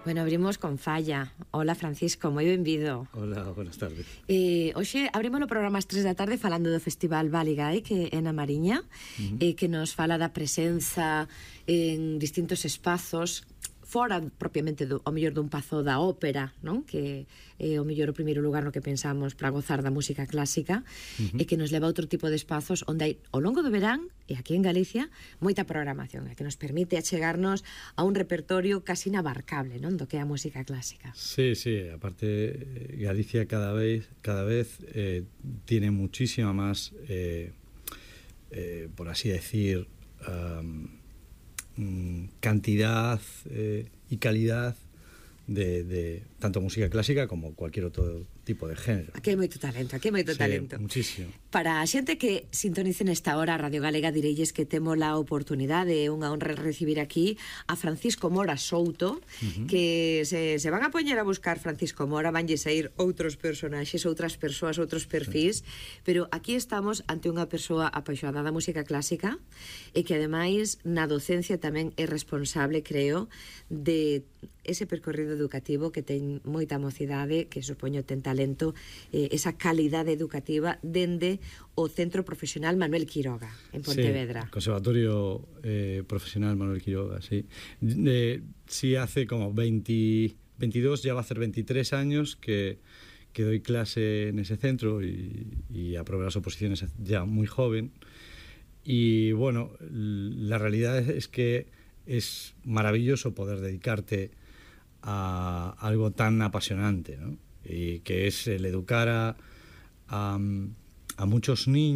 Bueno, abrimos con Falla. Hola, Francisco, moi benvido. Hola, buenas tardes. Hoxe abrimos o programa ás 3 da tarde falando do Festival Valigai, que é na Mariña, que nos fala da presenza en distintos espazos, fora propiamente ao mellor dun pazo da ópera, non? Que é o mellor o primeiro lugar no que pensamos para gozar da música clásica, e que nos leva a outro tipo de espazos onde hai, ao longo do verán, e aquí en Galicia, moita programación, e que nos permite achegarnos a un repertorio casi inabarcable, non? Do que é a música clásica. Sí, aparte Galicia cada vez tiene muchísima más, por así decir, cantidad y calidad de tanto música clásica como cualquier otro tipo de género. Aquí hai moito talento, talento. Muchísimo. Para a xente que sintonice nesta hora a Radio Galega, direlles que temos a oportunidade, unha honra recibir aquí a Francisco Mora Souto, que se van a poñer a buscar Francisco Mora, vanlle sair outros personaxes, outras persoas, outros perfis, pero aquí estamos ante unha persoa apaixonada da música clásica e que ademais na docencia tamén é responsable, creo, de ese percorrido educativo que ten moita mocidade, que supoño ten talento, esa calidade educativa dende o Centro Profesional Manuel Quiroga en Pontevedra. Sí, Conservatorio Profesional Manuel Quiroga, sí. Sí, hace como 22, ya va a ser 23 años que doy clase en ese centro y aprobé las oposiciones ya muy joven. Y bueno, la realidad es que es maravilloso poder dedicarte a algo tan apasionante, ¿no? Y que es el educar a muchos niños